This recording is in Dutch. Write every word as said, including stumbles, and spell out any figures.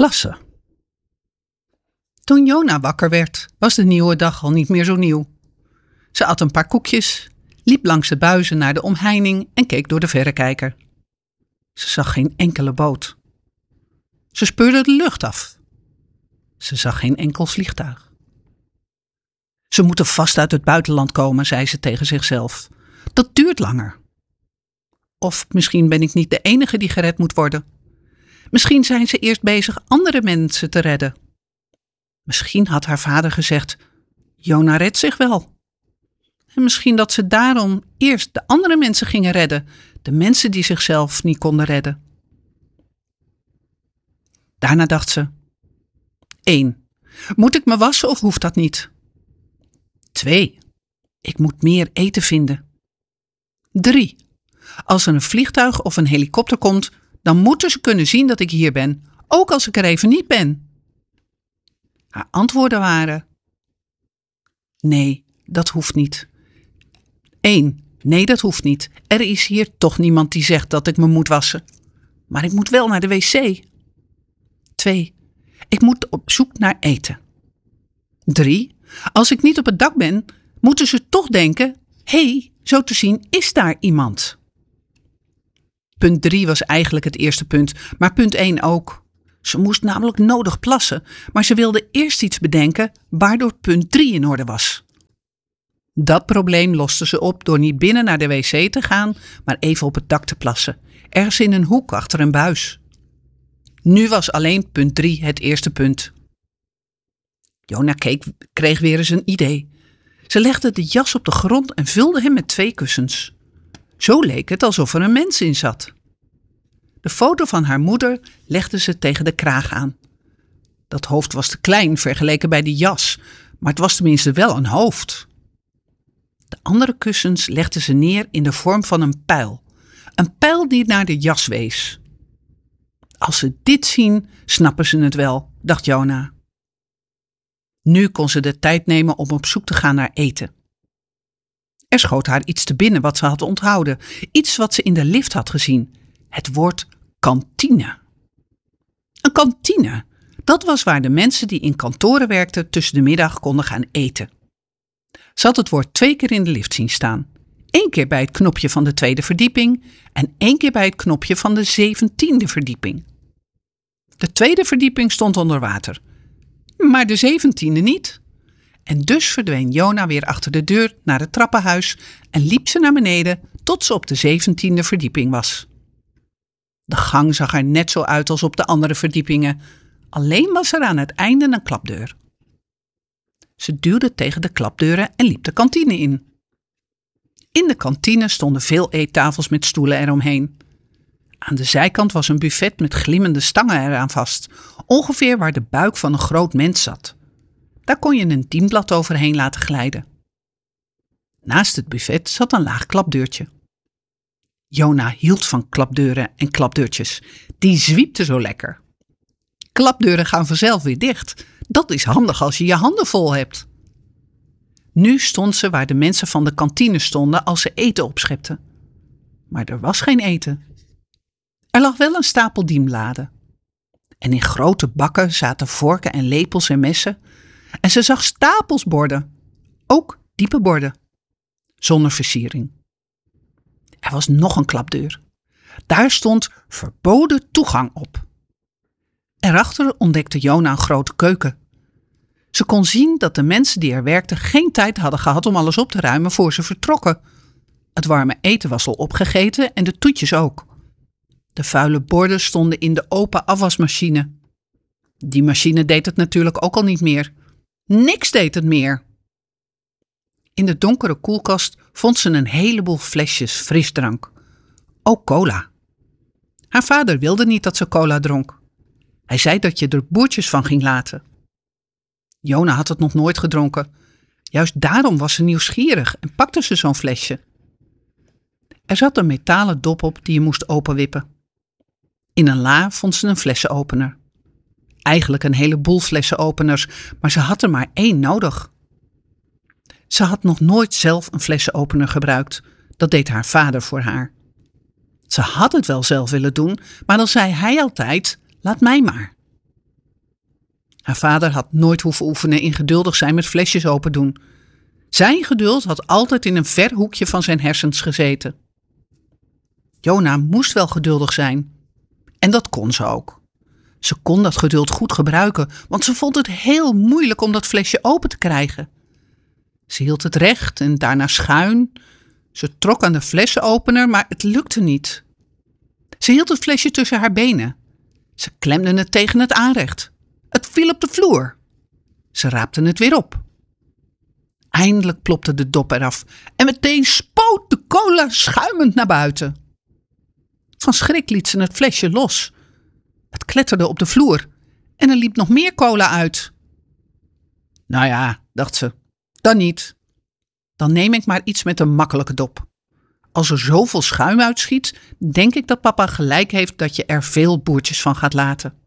Plassen. Toen Jona wakker werd, was de nieuwe dag al niet meer zo nieuw. Ze at een paar koekjes, liep langs de buizen naar de omheining en keek door de verrekijker. Ze zag geen enkele boot. Ze speurde de lucht af. Ze zag geen enkel vliegtuig. Ze moeten vast uit het buitenland komen, zei ze tegen zichzelf. Dat duurt langer. Of misschien ben ik niet de enige die gered moet worden. Misschien zijn ze eerst bezig andere mensen te redden. Misschien had haar vader gezegd, Jona redt zich wel. En misschien dat ze daarom eerst de andere mensen gingen redden, de mensen die zichzelf niet konden redden. Daarna dacht ze, één. Moet ik me wassen of hoeft dat niet? twee. Ik moet meer eten vinden. drie. Als er een vliegtuig of een helikopter komt, dan moeten ze kunnen zien dat ik hier ben, ook als ik er even niet ben. Haar antwoorden waren, nee, dat hoeft niet. één. Nee, dat hoeft niet. Er is hier toch niemand die zegt dat ik me moet wassen. Maar ik moet wel naar de wc. twee. Ik moet op zoek naar eten. drie. Als ik niet op het dak ben, moeten ze toch denken, hé, hey, zo te zien is daar iemand. Punt drie was eigenlijk het eerste punt, maar punt één ook. Ze moest namelijk nodig plassen, maar ze wilde eerst iets bedenken waardoor punt drie in orde was. Dat probleem loste ze op door niet binnen naar de wc te gaan, maar even op het dak te plassen, ergens in een hoek achter een buis. Nu was alleen punt drie het eerste punt. Jona keek, kreeg weer eens een idee. Ze legde de jas op de grond en vulde hem met twee kussens. Zo leek het alsof er een mens in zat. De foto van haar moeder legde ze tegen de kraag aan. Dat hoofd was te klein vergeleken bij die jas, maar het was tenminste wel een hoofd. De andere kussens legde ze neer in de vorm van een pijl. Een pijl die naar de jas wees. Als ze dit zien, snappen ze het wel, dacht Jona. Nu kon ze de tijd nemen om op zoek te gaan naar eten. Er schoot haar iets te binnen wat ze had onthouden. Iets wat ze in de lift had gezien. Het woord kantine. Een kantine, dat was waar de mensen die in kantoren werkten tussen de middag konden gaan eten. Ze had het woord twee keer in de lift zien staan. Eén keer bij het knopje van de tweede verdieping en één keer bij het knopje van de zeventiende verdieping. De tweede verdieping stond onder water, maar de zeventiende niet. En dus verdween Jona weer achter de deur naar het trappenhuis en liep ze naar beneden tot ze op de zeventiende verdieping was. De gang zag er net zo uit als op de andere verdiepingen, alleen was er aan het einde een klapdeur. Ze duwde tegen de klapdeuren en liep de kantine in. In de kantine stonden veel eettafels met stoelen eromheen. Aan de zijkant was een buffet met glimmende stangen eraan vast, ongeveer waar de buik van een groot mens zat. Daar kon je een dienblad overheen laten glijden. Naast het buffet zat een laag klapdeurtje. Jona hield van klapdeuren en klapdeurtjes. Die zwiepten zo lekker. Klapdeuren gaan vanzelf weer dicht. Dat is handig als je je handen vol hebt. Nu stond ze waar de mensen van de kantine stonden als ze eten opschepten. Maar er was geen eten. Er lag wel een stapel dienbladen. En in grote bakken zaten vorken en lepels en messen. En ze zag stapels borden. Ook diepe borden. Zonder versiering. Er was nog een klapdeur. Daar stond verboden toegang op. Erachter ontdekte Jona een grote keuken. Ze kon zien dat de mensen die er werkten geen tijd hadden gehad om alles op te ruimen voor ze vertrokken. Het warme eten was al opgegeten en de toetjes ook. De vuile borden stonden in de open afwasmachine. Die machine deed het natuurlijk ook al niet meer. Niks deed het meer. In de donkere koelkast vond ze een heleboel flesjes frisdrank. Ook cola. Haar vader wilde niet dat ze cola dronk. Hij zei dat je er boertjes van ging laten. Jona had het nog nooit gedronken. Juist daarom was ze nieuwsgierig en pakte ze zo'n flesje. Er zat een metalen dop op die je moest openwippen. In een la vond ze een flessenopener. Eigenlijk een heleboel flessenopeners, maar ze had er maar één nodig. Ze had nog nooit zelf een flessenopener gebruikt. Dat deed haar vader voor haar. Ze had het wel zelf willen doen, maar dan zei hij altijd, laat mij maar. Haar vader had nooit hoeven oefenen in geduldig zijn met flesjes open doen. Zijn geduld had altijd in een ver hoekje van zijn hersens gezeten. Jona moest wel geduldig zijn. En dat kon ze ook. Ze kon dat geduld goed gebruiken, want ze vond het heel moeilijk om dat flesje open te krijgen. Ze hield het recht en daarna schuin. Ze trok aan de flessenopener, maar het lukte niet. Ze hield het flesje tussen haar benen. Ze klemde het tegen het aanrecht. Het viel op de vloer. Ze raapte het weer op. Eindelijk plopte de dop eraf en meteen spoot de cola schuimend naar buiten. Van schrik liet ze het flesje los. Het kletterde op de vloer en er liep nog meer cola uit. Nou ja, dacht ze, dan niet. Dan neem ik maar iets met een makkelijke dop. Als er zoveel schuim uitschiet, denk ik dat papa gelijk heeft dat je er veel boertjes van gaat laten.